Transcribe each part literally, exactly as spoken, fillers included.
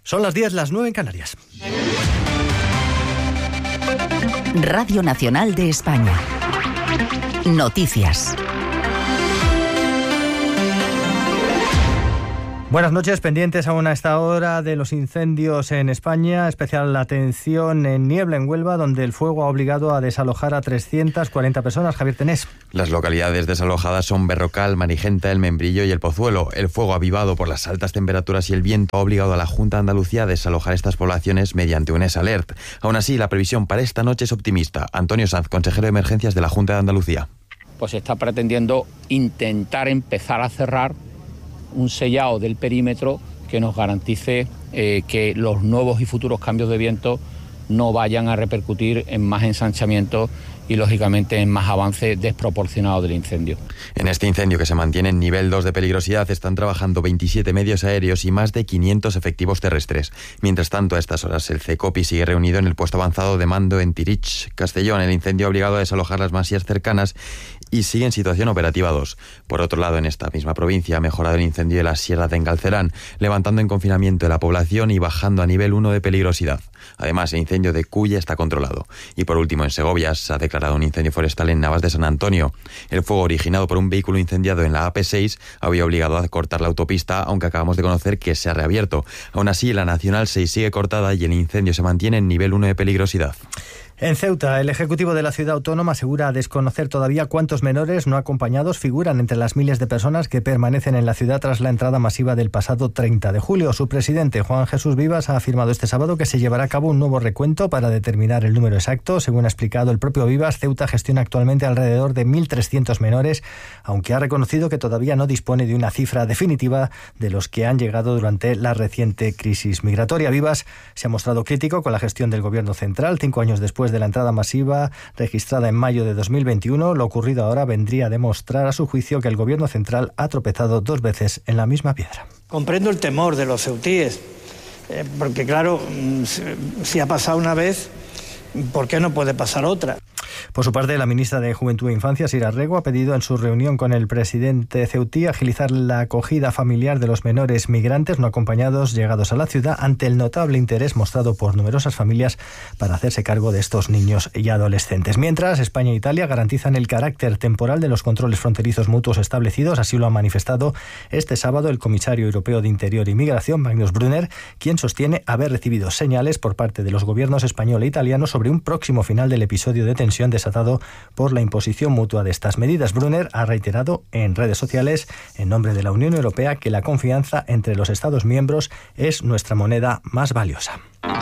Son las diez, las nueve en Canarias. Radio Nacional de España. Noticias. Buenas noches, pendientes aún a esta hora de los incendios en España, especial atención en Niebla, en Huelva, donde el fuego ha obligado a desalojar a trescientas cuarenta personas. Javier Tenés. Las localidades desalojadas son Berrocal, Marigenta, El Membrillo y El Pozuelo. El fuego, avivado por las altas temperaturas y el viento, ha obligado a la Junta de Andalucía a desalojar estas poblaciones mediante un E S Alert. Aún así, la previsión para esta noche es optimista. Antonio Sanz, consejero de Emergencias de la Junta de Andalucía. Pues se está pretendiendo intentar empezar a cerrar un sellado del perímetro que nos garantice eh, que los nuevos y futuros cambios de viento no vayan a repercutir en más ensanchamiento y, lógicamente, en más avance desproporcionado del incendio. En este incendio, que se mantiene en nivel dos de peligrosidad, están trabajando veintisiete medios aéreos y más de quinientos efectivos terrestres. Mientras tanto, a estas horas, el CECOPI sigue reunido en el puesto avanzado de mando en Tirich, Castellón. El incendio ha obligado a desalojar las masías cercanas y sigue en situación operativa dos. Por otro lado, en esta misma provincia ha mejorado el incendio de la Sierra de Engalcerán, levantando en confinamiento a la población y bajando a nivel uno de peligrosidad. Además, el incendio de Cuya está controlado. Y por último, en Segovia se ha declarado un incendio forestal en Navas de San Antonio. El fuego, originado por un vehículo incendiado en la A P seis, había obligado a cortar la autopista, aunque acabamos de conocer que se ha reabierto. Aún así, la Nacional seis sigue cortada y el incendio se mantiene en nivel uno de peligrosidad. En Ceuta, el Ejecutivo de la ciudad autónoma asegura desconocer todavía cuántos menores no acompañados figuran entre las miles de personas que permanecen en la ciudad tras la entrada masiva del pasado treinta de julio. Su presidente, Juan Jesús Vivas, ha afirmado este sábado que se llevará a cabo un nuevo recuento para determinar el número exacto. Según ha explicado el propio Vivas, Ceuta gestiona actualmente alrededor de mil trescientos menores, aunque ha reconocido que todavía no dispone de una cifra definitiva de los que han llegado durante la reciente crisis migratoria. Vivas se ha mostrado crítico con la gestión del gobierno central, cinco años después de la entrada masiva registrada en mayo de dos mil veintiuno. Lo ocurrido ahora vendría a demostrar, a su juicio, que el gobierno central ha tropezado dos veces en la misma piedra. Comprendo el temor de los ceutíes, eh, porque claro, si ha pasado una vez, ¿por qué no puede pasar otra? Por su parte, la ministra de Juventud e Infancia, Sira Rego, ha pedido en su reunión con el presidente ceutí agilizar la acogida familiar de los menores migrantes no acompañados llegados a la ciudad ante el notable interés mostrado por numerosas familias para hacerse cargo de estos niños y adolescentes. Mientras, España e Italia garantizan el carácter temporal de los controles fronterizos mutuos establecidos. Así lo ha manifestado este sábado el comisario europeo de Interior y Migración, Magnus Brunner, quien sostiene haber recibido señales por parte de los gobiernos español e italiano sobre un próximo final del episodio de tensión desatado por la imposición mutua de estas medidas. Brunner ha reiterado en redes sociales, en nombre de la Unión Europea, que la confianza entre los Estados miembros es nuestra moneda más valiosa.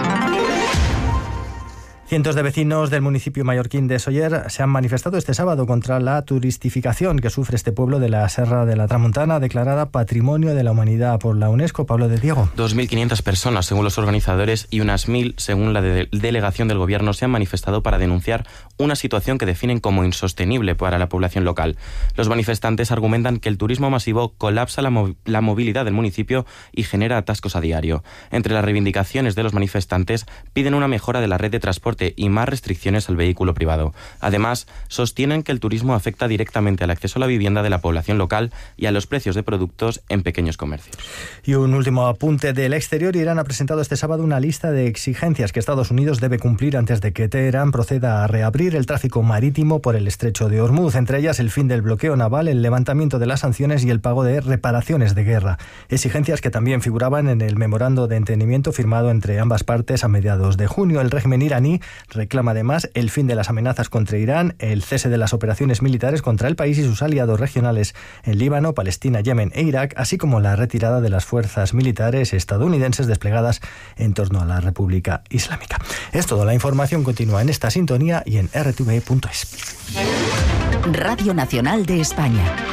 Cientos de vecinos del municipio mallorquín de Sóller se han manifestado este sábado contra la turistificación que sufre este pueblo de la Serra de la Tramuntana, declarada Patrimonio de la Humanidad por la UNESCO. Pablo de Diego. dos mil quinientas personas, según los organizadores, y unas mil, según la de delegación del gobierno, se han manifestado para denunciar una situación que definen como insostenible para la población local. Los manifestantes argumentan que el turismo masivo colapsa la, mov- la movilidad del municipio y genera atascos a diario. Entre las reivindicaciones de los manifestantes, piden una mejora de la red de transporte y más restricciones al vehículo privado. Además, sostienen que el turismo afecta directamente al acceso a la vivienda de la población local y a los precios de productos en pequeños comercios. Y un último apunte del exterior. Irán ha presentado este sábado una lista de exigencias que Estados Unidos debe cumplir antes de que Teherán proceda a reabrir el tráfico marítimo por el estrecho de Hormuz. Entre ellas, el fin del bloqueo naval, el levantamiento de las sanciones y el pago de reparaciones de guerra. Exigencias que también figuraban en el memorando de entendimiento firmado entre ambas partes a mediados de junio. El régimen iraní reclama además el fin de las amenazas contra Irán, el cese de las operaciones militares contra el país y sus aliados regionales en Líbano, Palestina, Yemen e Irak, así como la retirada de las fuerzas militares estadounidenses desplegadas en torno a la República Islámica. Es todo. La información continúa en esta sintonía y en r t v punto es. Radio Nacional de España.